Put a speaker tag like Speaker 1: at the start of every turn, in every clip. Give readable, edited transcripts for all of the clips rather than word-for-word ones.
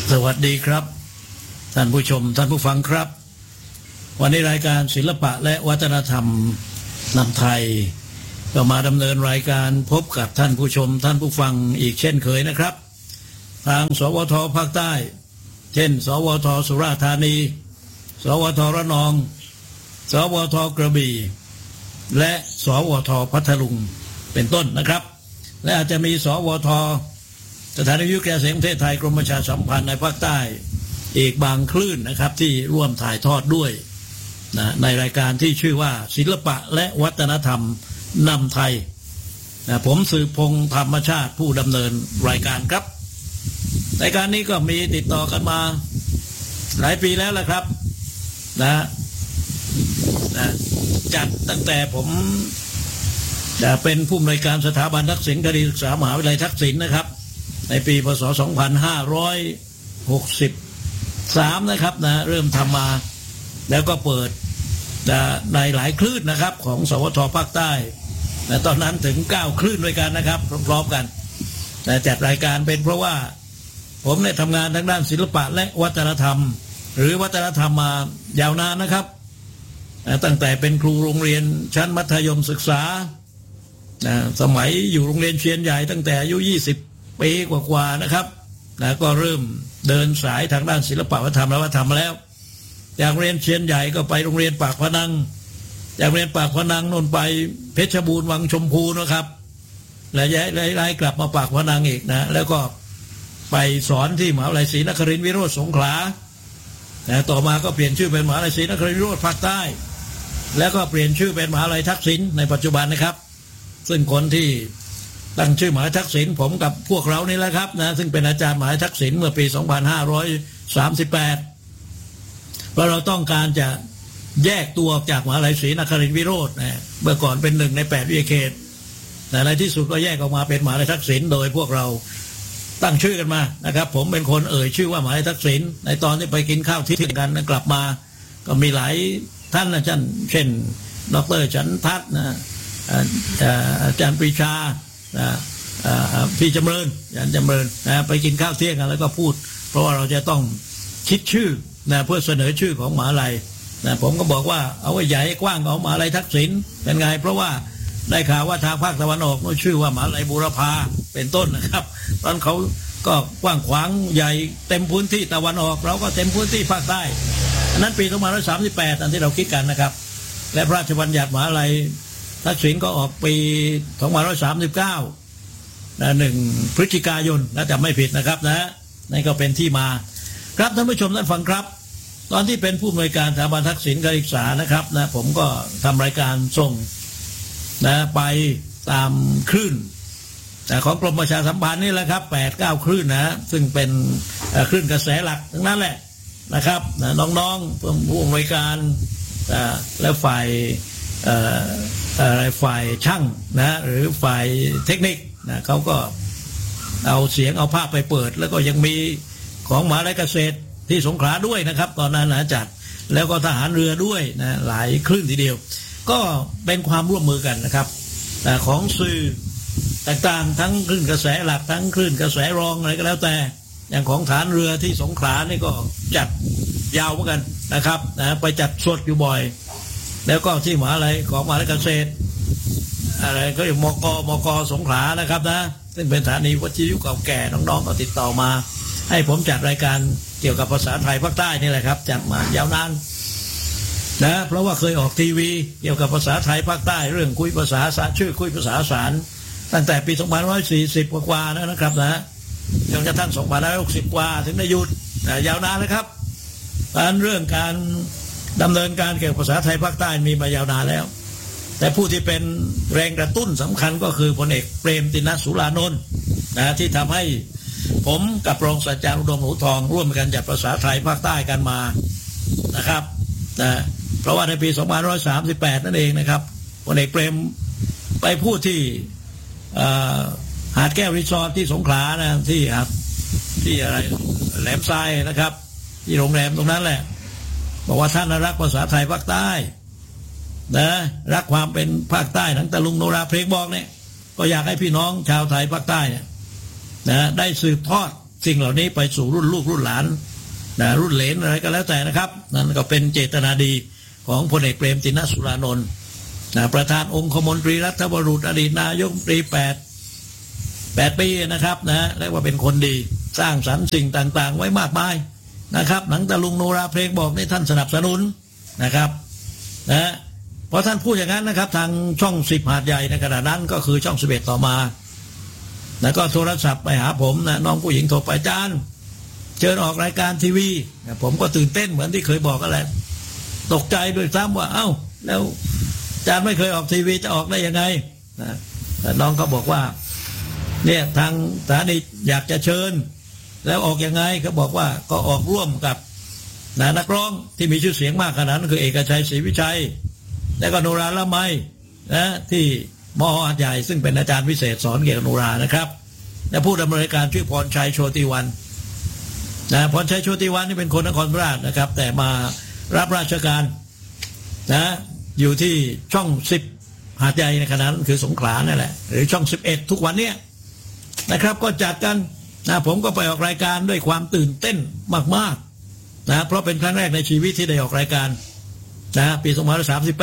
Speaker 1: สวัสดีครับท่านผู้ชมท่านผู้ฟังครับวันนี้รายการศิลปะและวัฒนธรรมนำไทยก็มาดำเนินรายการพบกับท่านผู้ชมท่านผู้ฟังอีกเช่นเคยนะครับทางสวทภาคใต้เช่นสวทสุราษฎร์ธานีสวทระนองสวทกระบี่และสวทพัทลุงเป็นต้นนะครับและอาจจะมีสวทสถานีวิทยุกระจายเสียงประเทศไทยกรมประชาสัมพันธ์ในภาคใต้อีกบางคลื่นนะครับที่ร่วมถ่ายทอดด้วยนะในรายการที่ชื่อว่าศิลปะและวัฒนธรรมนำไทยนะผมสืบพงษ์ธรรมชาติผู้ดำเนินรายการครับรายการนี้ก็มีติดต่อกันมาหลายปีแล้วละครับนะจัดตั้งแต่ผมจะเป็นผู้อำนวยการสถาบันทักษิณคดีศึกษามหาวิทยาลัยทักษิณนะครับในปีพ.ศ. 2563นะครับนะเริ่มทำมาแล้วก็เปิดในหลายคลื่นนะครับของสวทภาคใต้แต่ตอนนั้นถึง9คลื่นด้วยกันนะครับพร้อมๆกันแต่จัดรายการเป็นเพราะว่าผมเนี่ยทำงานทางด้านศิลปะและวัฒนธรรมหรือวัฒนธรรมมายาวนานนะครับตั้งแต่เป็นครูโรงเรียนชั้นมัธยมศึกษาสมัยอยู่โรงเรียนเชียนใหญ่ตั้งแต่อายุ20 ปีกว่าๆนะครับก็เริ่มเดินสายทางด้านศิลปะวัฒนธรรมและวัฒนธรรมแล้วจากโรงเรียนเชียนใหญ่ก็ไปโรงเรียนปากพนังจากโรงเรียนปากพนังนนไปเพชรบูรณ์วังชมพูนะครับและย้ายกลับมาปากพนังอีกนะแล้วก็ไปสอนที่มหาวิทยาลัยศรีนครินทร์วิโรจน์สงขลาต่อมาก็เปลี่ยนชื่อเป็นมหาวิทยาลัยศรีนครินทร์วิโรจน์ภาคใต้แล้วก็เปลี่ยนชื่อเป็นมหาวิทยาลัยทักษิณในปัจจุบันนะครับซึ่งคนที่ตั้งชื่อมหาวิทยาลัยทักษิณผมกับพวกเรานี่แหละครับนะซึ่งเป็นอาจารย์มหาวิทยาลัยทักษิณเมื่อปี 2538 เพราะเราต้องการจะแยกตัวจากมหาวิทยาลัยศรีนครินทร์วิโรจน์เมื่อก่อนเป็น1 ใน 8วิทยาเขตแต่ในที่สุดก็แยกออกมาเป็นมหาวิทยาลัยทักษิณโดยพวกเราตั้งชื่อกันมานะครับผมเป็นคนเอ่ยชื่อว่ามหาวิทยาลัยทักษิณในตอนที่ไปกินข้าวเที่ยงกันกลับมาก็มีหลายท่านนะเช่นดร.ฉันทัศน์นะอาจารย์ปรีชาพี่จำเริญอาจารย์จำเริญไปกินข้าวเที่ยงกันแล้วก็พูดเพราะว่าเราจะต้องคิดชื่อเพื่อเสนอชื่อของมหาวิทยาลัยผมก็บอกว่าเอาไว้ใหญ่กว้างของมหาวิทยาลัยทักษิณเป็นไงเพราะว่าได้ข่าวว่าทางภาคตะวันออกก็ชื่อว่ามหาวิทยาลัยบูรพาเป็นต้นนะครับตอนเขาก็กว้างขวางใหญ่เต็มพื้นที่ตะวันออกเราก็เต็มพื้นที่ภาคใต้อันนั้นปี 2538 ตอนที่เราคิดกันนะครับและพระราชบัญญัติมหาวิทยาลัยทักษิณก็ออกปี 2539 1 พฤศจิกายนถ้าจำไม่ผิดนะครับนะนั่นก็เป็นที่มาครับท่านผู้ชมท่านฟังครับตอนที่เป็นผู้อำนวยการสถาบันทักษิณการศึกษานะครับนะผมก็ทำรายการส่งไปตามคลื่นของกรมประชาสัมพันธ์นี่แหละครับ 8-9 คลื่นนะซึ่งเป็นคลื่นกระแสหลักทั้งนั้นแหละนะครับน้องๆผู้อำนวยการและฝ่ายช่างนะหรือฝ่ายเทคนิคนะเขาก็เอาเสียงเอาภาพไปเปิดแล้วก็ยังมีของมหาวิทยาลัยเกษตรที่สงขลาด้วยนะครับตอนนั้นนะจัดแล้วก็ทหารเรือด้วยนะหลายคลื่นทีเดียวก็เป็นความร่วมมือกันนะครับของสื่อต่างๆทั้งคลื่นกระแสหลักทั้งคลื่นกระแสรองอะไรก็แล้วแต่อย่างของฐานเรือที่สงขลานี่ก็จัดยาวเหมือนกันนะครับไปจัดสดอยู่บ่อยแล้วก็ที่มหาวิทยาลัยของมหาวิทยาลัยเกษตรอะไรก็อย่างมก.สงขลานะครับนะซึ่งเป็นสถานีวิทยุเก่าแก่น้องๆก็ติดต่อมาให้ผมจัดรายการเกี่ยวกับภาษาไทยภาคใต้นี่แหละครับจัดมายาวนานนะเพราะว่าเคยออกทีวีเกี่ยวกับภาษาไทยภาคใต้เรื่องคุยภาษาชื่อคุยภาษาสารตั้งแต่ปี 2540 กว่าๆนะครับนะจนกระทั่ง 2560 กว่าถึงได้หยุดยาวนานเลยครับเรื่องการดำเนินการเกี่ยวกับภาษาไทยภาคใต้มีมายาวนานแล้วแต่ผู้ที่เป็นแรงกระตุ้นสำคัญก็คือพลเอกเปรมติณสุรานนท์ที่ทำให้ผมกับรองศาสตราจารย์อุดมหนูทองร่วมกันจัดภาษาไทยภาคใต้กันมานะครับเพราะว่าในปี 2538 นั่นเองนะครับพลเอกเปรมไปพูดที่หาดแก้วรีสอร์ทที่สงขลานะที่อะไรแหลมทรายนะครับที่โรงแรมตรงนั้นแหละบอกว่าท่านรักภาษาไทยภาคใต้นะรักความเป็นภาคใต้ทั้งตะลุงโนราเพลงบอกเนี่ยก็อยากให้พี่น้องชาวไทยภาคใต้เนี่ยนะได้สืบทอดสิ่งเหล่านี้ไปสู่รุ่นลูกรุ่นหลานรุ่นเหลนอะไรก็แล้วแต่นะครับนั่นก็เป็นเจตนาดีของพลเอกเปรมติณสุรานนท์ประธานองคมนตรีรัฐบุรุษอดีตนายกรัฐมนตรี8 ปีนะครับเรียกว่าเป็นคนดีสร้างสรรค์สิ่งต่างๆไว้มากมายนะครับหนังตะลุงโนราเพลงบอกนี่ท่านสนับสนุนนะครับพอท่านพูดอย่างนั้นนะครับทางช่อง10หาดใหญ่ในขณะนั้นก็คือช่อง11ต่อมาแล้วก็โทรศัพท์ไปหาผมน้องผู้หญิงโทรไปอาจารย์เชิญออกรายการทีวีผมก็ตื่นเต้นเหมือนที่เคยบอกกันแหละตกใจด้วยซ้ำว่าเอ้าแล้วอาจารย์ไม่เคยออกทีวีจะออกได้ยังไงแต่น้องก็บอกว่าเนี่ยทางสถานีอยากจะเชิญแล้วออกยังไงเขาบอกว่าก็ออกร่วมกับนักร้องที่มีชื่อเสียงมากขนาดนั้นคือเอกชัยศรีวิชัยและก็โนราละไมที่มหาดใหญ่ซึ่งเป็นอาจารย์พิเศษสอนเกี่ยวกับโนรานะครับและผู้ดำเนินรายการชื่อพรชัยโชติวันพรชัยโชติวันนี่เป็นคนนครราชนะครับแต่มารับราชการอยู่ที่ช่อง10หาดใหญ่ในขณะนั้นคือสงขลานั่นแหละหรือช่อง11ทุกวันเนี้ยนะครับก็จัดกันผมก็ไปออกรายการด้วยความตื่นเต้นมากๆเพราะเป็นครั้งแรกในชีวิตที่ได้ออกรายการปี2538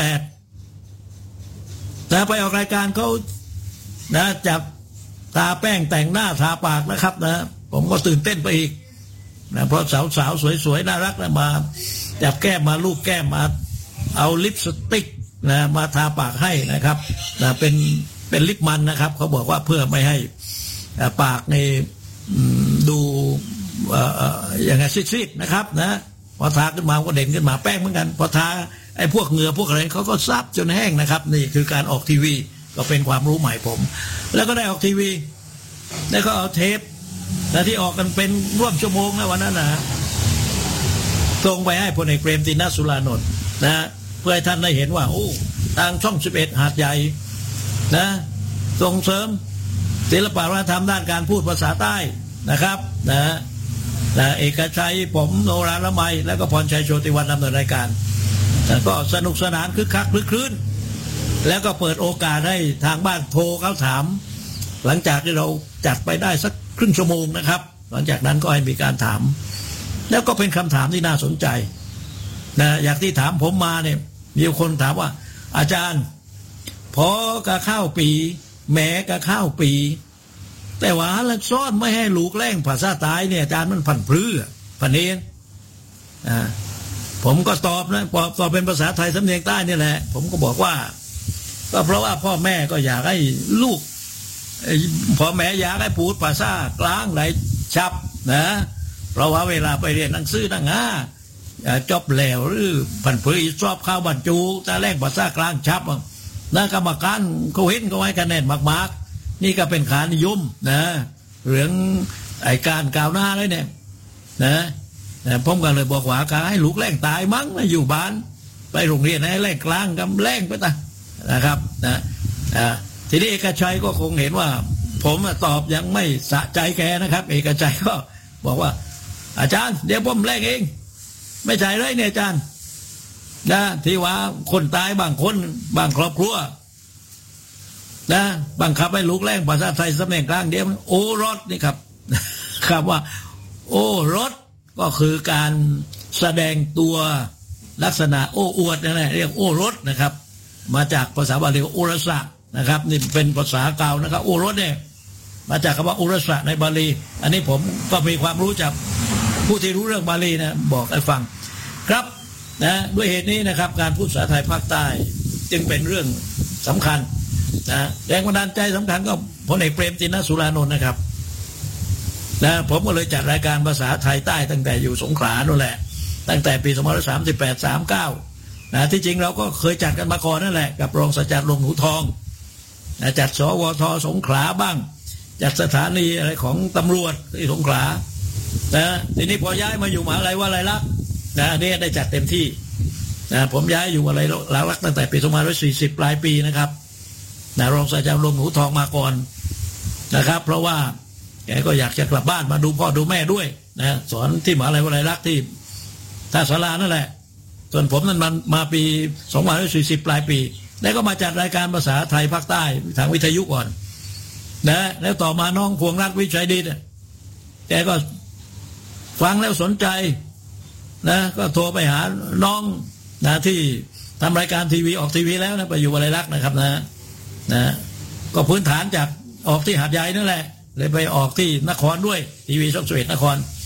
Speaker 1: ไปออกรายการเขาจับทาแป้งแต่งหน้าทาปากนะครับผมก็ตื่นเต้นไปอีกเพราะสาวๆสวยๆน่ารักมาจับแก้มมาลูบแก้มมาเอาลิปสติกมาทาปากให้นะครับเป็นลิปมันนะครับเขาบอกว่าเพื่อไม่ให้ปากในดูอย่างไงซีดๆนะครับพอทาขึ้นมาก็เด่นขึ้นมาแป้งเหมือนกันพอทาไอ้พวกเหงื่อพวกอะไรเขาก็ซับจนแห้งนะครับนี่คือการออกทีวีก็เป็นความรู้ใหม่ผมแล้วก็ได้ออกทีวีแล้วก็เอาเทปที่ออกกันเป็นร่วมชั่วโมงนะวันนั้นส่งไปให้พลเอกเปรมติณสุรานนท์เพื่อให้ท่านได้เห็นว่าโอ้ทางช่อง11หาดใหญ่ส่งเสริมศิลปวัฒนธรรมด้านการพูดภาษาใต้นะครับเอกชัยผมโนราละไมแล้วก็พรชัยโชติวันดำเนินรายการก็สนุกสนานคึกคักคลึกคลื้นแล้วก็เปิดโอกาสให้ทางบ้านโทรเขาถามหลังจากที่เราจัดไปได้สักครึ่งชั่วโมงนะครับหลังจากนั้นก็ให้มีการถามแล้วก็เป็นคำถามที่น่าสนใจอย่างที่ถามผมมาเนี่ยมีคนถามว่าอาจารย์พอกะข้าวปีแหมกะข้าวปีแต่ว่าลักซ้อนไม่ให้ลูกแรงภาษาใต้เนี่ยอาจารย์มันพันพลื้พันเองผมก็ตอบตอบเป็นภาษาไทยสำเนียงใต้นี่แหละผมก็บอกว่าก็เพราะว่าพ่อแม่ก็อยากให้ลูกพ่อแม่อยากให้พูดภาษากลางไหลชับเพราะว่าเวลาไปเรียนหนังสือหนังจบแล้วหรือผันเผยชอบข้าวบรรจุแต่แรกภาษากลางชับกรรมการเขาเห็นเขาให้คะแนนมากๆนี่ก็เป็นขานิยมเรื่องไอการกล่าวหน้าเลยเนี่ยผมก็เลยบอกว่าการให้ลูกแรงตายมั้งอยู่บ้านไปโรงเรียนให้แรงกลางกับแรงไปตานะครับทีนี้เอกชัยก็คงเห็นว่าผมตอบยังไม่สะใจแกนะครับเอกชัยก็บอกว่าอาจารย์เดี๋ยวผมแรงเองไม่ใช่เลยเนี่ยอาจารย์ที่ว่าคนตายบางคนบางครอบครัวบังคับให้ลูกแรงภาษาไทยสำเนียงกลางเดียวโอรสนี่ครับคำว่าโอรสก็คือการแสดงตัวลักษณะโอ้อวดนั่นแหละเรียกโอรสนะครับมาจากภาษาบาลีโอรสะนะครับนี่เป็นภาษาเก่านะครับโอรสเนี่ยมาจากคำว่าโอรสะในบาลีอันนี้ผมก็มีความรู้จากผู้ที่รู้เรื่องบาลีนะบอกให้ฟังครับด้วยเหตุนี้นะครับการพูดภาษาไทยภาคใต้จึงเป็นเรื่องสำคัญแรงบันดาลใจสำคัญก็พลเอกเปรมติณสุรานนท์นะครับผมก็เลยจัดรายการภาษาไทยใต้ตั้งแต่อยู่สงขลาโน่นแหละตั้งแต่ปี2538-39ที่จริงเราก็เคยจัดกันมาก่อนนั่นแหละกับรองศาสตราจารย์ลงหนูทองจัดสวทสงขลาบ้างจัดสถานีอะไรของตำรวจที่สงขลาทีนี้พอย้ายมาอยู่มหาวิทยาลัยวลัยลักษณ์นี่ได้จัดเต็มที่ผมย้ายอยู่วลัยลักษณ์ตั้งแต่ปี2540ปลายปีนะครับรองศาสตราจารย์ลงหนูทองมาก่อนนะครับเพราะว่าแกก็อยากจะกลับบ้านมาดูพ่อดูแม่ด้วยสอนที่มหาวิทยาลัยลักษณ์ที่ท่าสารานั่นแหละส่วนผมนั้นมาปี2540ปลายปีแล้วก็มาจัดรายการภาษาไทยภาคใต้ทางวิทยุก่อนแล้วต่อมาน้องพวงรัตน์วิชัยดิษฐ์แกก็ฟังแล้วสนใจนะก็โทรไปหาน้องนะที่ทำรายการทีวีออกทีวีแล้วนะไปอยู่วลัยลักษณ์นะครับนะก็พื้นฐานจากออกที่หาดใหญ่นั่นแหละเลยไปออกที่นครด้วยทีวีช่อง11นคร